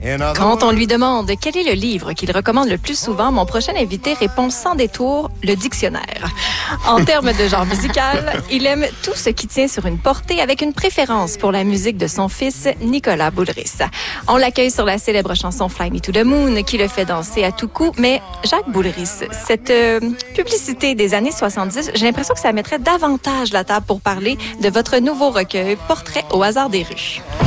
Quand on lui demande quel est le livre qu'il recommande le plus souvent, mon prochain invité répond sans détour le dictionnaire. En termes de genre musical, il aime tout ce qui tient sur une portée avec une préférence pour la musique de son fils Nicolas Boulris. On l'accueille sur la célèbre chanson Fly Me to the Moon qui le fait danser à tout coup, mais Jacques Boulris, cette publicité des années 70, j'ai l'impression que ça mettrait davantage la table pour parler de votre nouveau recueil Portrait au hasard des rues.